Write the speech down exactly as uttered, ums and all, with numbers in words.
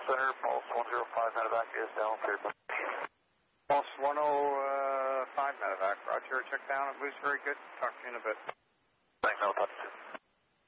Center, Pulse one oh five medevac is down clear. Pulse one oh five medevac, roger, check down, it moves very good, talk to you in a bit. Thanks, no touch.